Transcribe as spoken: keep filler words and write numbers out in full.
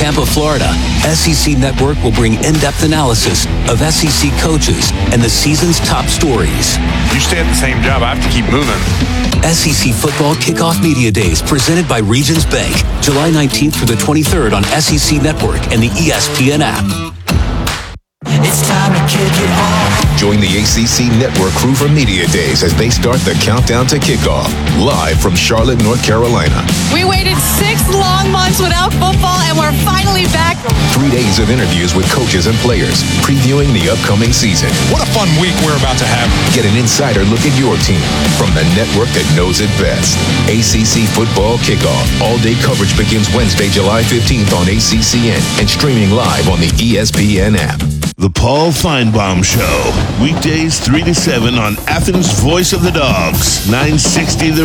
Tampa, Florida, S E C Network will bring in-depth analysis of S E C coaches and the season's top stories. You stay at the same job, I have to keep moving. S E C Football Kickoff Media Days, presented by Regions Bank, July nineteenth through the twenty-third on S E C Network and the E S P N app. It's time to kick it off. Join the A C C Network crew for Media Days as they start the countdown to kickoff, live from Charlotte, North Carolina. We waited six long months without football, and we're finally back. Three days of interviews with coaches and players, previewing the upcoming season. What a fun week we're about to have. Get an insider look at your team from the network that knows it best. A C C Football Kickoff. All-day coverage begins Wednesday, July fifteenth on A C C N and streaming live on the E S P N app. The Paul Feinbaum Show. Weekdays three to seven on Athens' Voice of the Dogs. nine sixty The